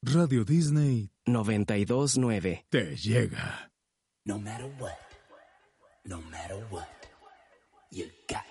Radio Disney 92.9 te llega. No matter what, you got